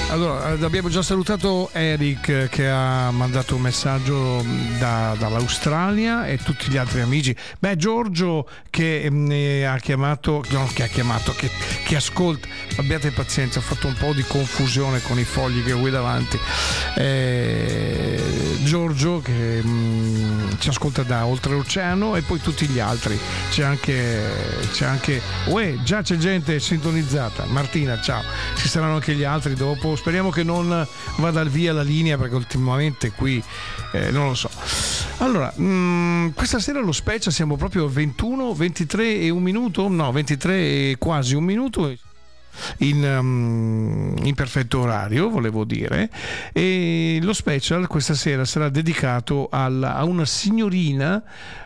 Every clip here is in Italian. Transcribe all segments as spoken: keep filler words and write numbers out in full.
Allora, abbiamo già salutato Eric che ha mandato un messaggio da, dall'Australia e tutti gli altri amici. Beh, Giorgio che ne ha chiamato, no, che ha chiamato, che, che ascolta. Abbiate pazienza, ho fatto un po' di confusione con i fogli che ho qui davanti. Eh, Giorgio che mh, ci ascolta da oltreoceano e poi tutti gli altri. C'è anche, c'è anche, uè, già c'è gente sintonizzata. Martina, ciao. Ci saranno anche gli altri dopo. Speriamo che non vada via la linea perché ultimamente qui eh, non lo so. Allora, mh, questa sera lo special siamo proprio ventuno, ventitré e un minuto, no, ventitré e quasi un minuto in, um, in perfetto orario, volevo dire, e lo special questa sera sarà dedicato alla, a una signorina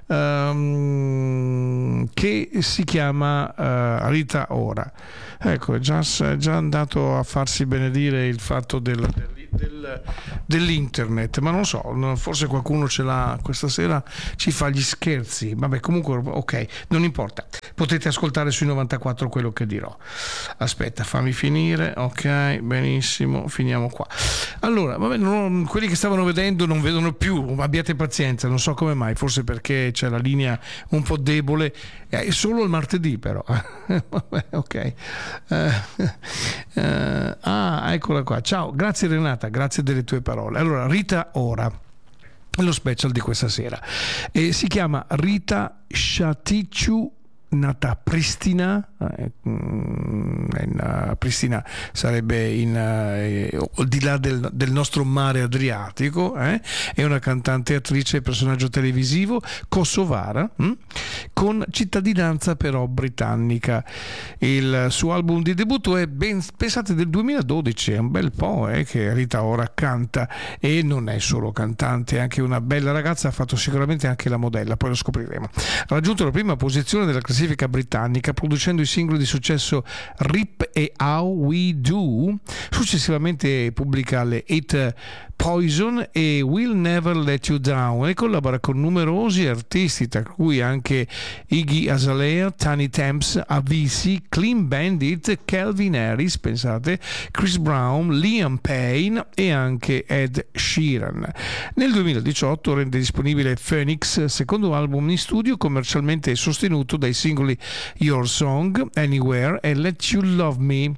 um, che si chiama uh, Rita Ora. Ecco, è già, è già andato a farsi benedire il fatto del, del, del, dell'internet, ma non so, forse qualcuno ce l'ha questa sera, ci fa gli scherzi. Vabbè, comunque, ok, non importa. Potete ascoltare sui novantaquattro quello che dirò. Aspetta, fammi finire. Ok, benissimo, finiamo qua. Allora, vabbè, non, quelli che stavano vedendo non vedono più, abbiate pazienza, non so come mai, forse perché c'è la linea un po' debole, è solo il martedì però. Vabbè, ok. Uh, uh, ah, eccola qua. Ciao, grazie Renata, grazie delle tue parole. Allora, Rita Ora, lo special di questa sera, e si chiama Rita Shatichu, nata a Pristina, eh, in, uh, Pristina sarebbe in, uh, al di là del, del nostro mare Adriatico, eh? È una cantante, attrice e personaggio televisivo kosovara, hm? con cittadinanza però britannica. Il suo album di debutto è ben, pensate, del duemiladodici, è un bel po' eh, che Rita Ora canta, e non è solo cantante, è anche una bella ragazza, ha fatto sicuramente anche la modella, poi lo scopriremo. Ha raggiunto la prima posizione della classifica britannica producendo i singoli di successo Rip e How We Do. Successivamente pubblica le hit Poison e We'll Never Let You Down e collabora con numerosi artisti, tra cui anche Iggy Azalea, Tiny Temps, Avicii, Clean Bandit, Calvin Harris, pensate, Chris Brown, Liam Payne e anche Ed Sheeran. Nel duemiladiciotto rende disponibile Phoenix, secondo album in studio commercialmente sostenuto dai singoli Your Song, Anywhere e Let You Love Me,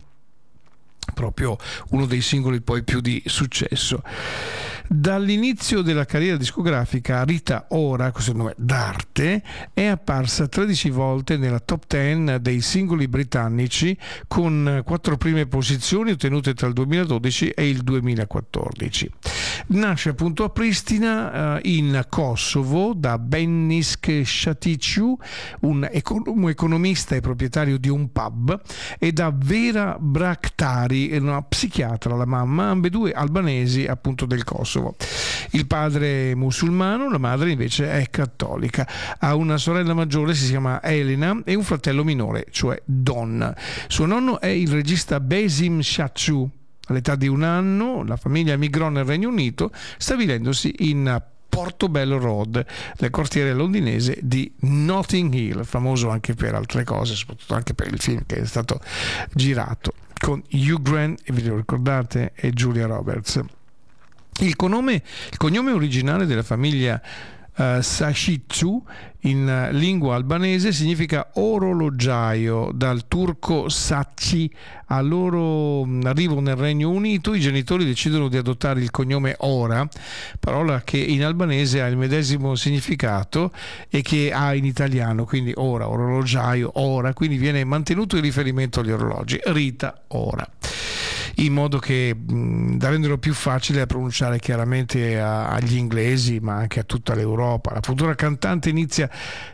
proprio uno dei singoli poi più di successo. Dall'inizio della carriera discografica Rita Ora, questo è il nome d'arte, è apparsa tredici volte nella top dieci dei singoli britannici, con quattro prime posizioni ottenute tra il duemiladodici e il duemilaquattordici. Nasce appunto a Pristina, in Kosovo, da Bennisk Shatichu, un economista e proprietario di un pub, e da Vera Brakhtari, una psichiatra, la mamma, ambedue albanesi appunto del Kosovo. Il padre è musulmano, la madre invece è cattolica. Ha una sorella maggiore, si chiama Elena, e un fratello minore, cioè Don. Suo nonno è il regista Besim Shachu. All'età di un anno la famiglia migrò nel Regno Unito, stabilendosi in Portobello Road, nel quartiere londinese di Notting Hill, famoso anche per altre cose, soprattutto anche per il film che è stato girato con Hugh Grant, e vi lo ricordate, e Julia Roberts. Il cognome, il cognome originale della famiglia uh, Sashitsu in uh, lingua albanese significa orologiaio, dal turco Saci. Al loro arrivo nel Regno Unito i genitori decidono di adottare il cognome Ora, parola che in albanese ha il medesimo significato e che ha in italiano, quindi ora, orologiaio, ora, quindi viene mantenuto il riferimento agli orologi, Rita Ora, in modo che mh, da renderlo più facile da pronunciare chiaramente a, agli inglesi, ma anche a tutta l'Europa. La futura cantante inizia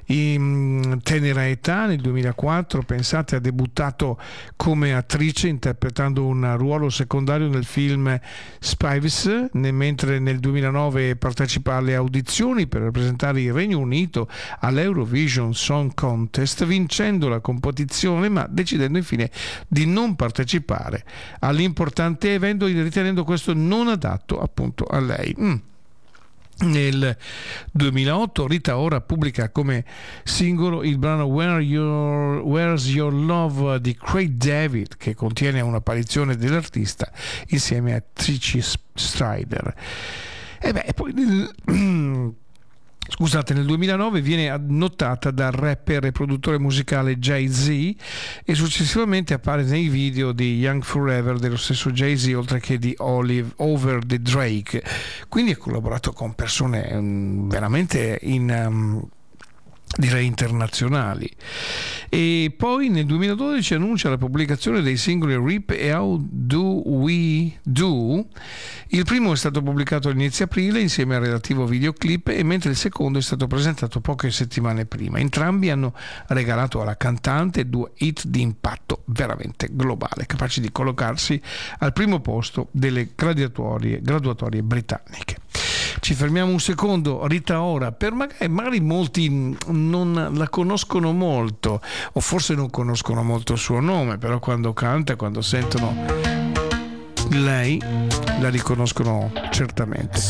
in tenera età, nel duemilaquattro, pensate, ha debuttato come attrice interpretando un ruolo secondario nel film Spies, mentre nel duemilanove partecipa alle audizioni per rappresentare il Regno Unito all'Eurovision Song Contest, vincendo la competizione ma decidendo infine di non partecipare all'importante evento, ritenendo questo non adatto appunto a lei. Mm. Nel duemilaotto Rita Ora pubblica come singolo il brano Where Your, Where's Your Love di Craig David, che contiene un'apparizione dell'artista insieme a Tricia Strider. E beh, poi nel, scusate, nel duemilanove viene notata dal rapper e produttore musicale Jay-Z e successivamente appare nei video di Young Forever dello stesso Jay-Z, oltre che di Olive Over the Drake. Quindi ha collaborato con persone um, veramente in um, direi internazionali. E poi nel duemiladodici annuncia la pubblicazione dei singoli Rip e How Do We Do. Il primo è stato pubblicato all'inizio aprile insieme al relativo videoclip, e mentre il secondo è stato presentato poche settimane prima. Entrambi hanno regalato alla cantante due hit di impatto veramente globale, capaci di collocarsi al primo posto delle graduatorie, graduatorie britanniche. Ci fermiamo un secondo. Rita Ora, per magari, magari molti non la conoscono molto, o forse non conoscono molto il suo nome, però quando canta, quando sentono lei, la riconoscono certamente.